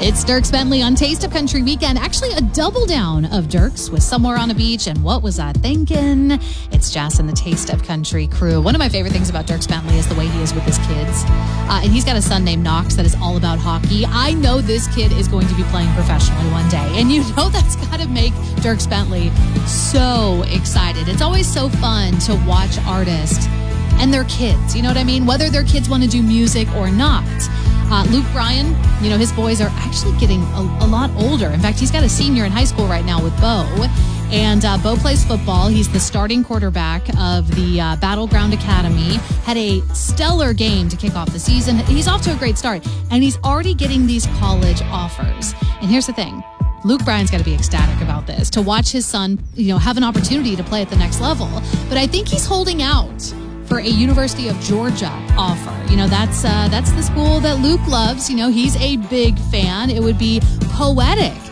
It's Dierks Bentley on Taste of Country Weekend. Actually, a double down of Dierks with Somewhere on a Beach and What Was I Thinking? It's Jess and the Taste of Country crew. One of my favorite things about Dierks Bentley is the way he is with his kids. And he's got a son named Knox that is all about hockey. I know this kid is going to be playing professionally one day. And you know that's got to make Dierks Bentley so excited. It's always so fun to watch artists and their kids, you know what I mean? Whether their kids want to do music or not. Luke Bryan, you know, his boys are actually getting a lot older. In fact, he's got a senior in high school right now with Bo. And Bo plays football. He's the starting quarterback of the Battleground Academy. Had a stellar game to kick off the season. He's off to a great start. And he's already getting these college offers. And here's the thing. Luke Bryan's got to be ecstatic about this, to watch his son, you know, have an opportunity to play at the next level. But I think he's holding out for a University of Georgia offer. You know, that's the school that Luke loves. You know, he's a big fan. It would be poetic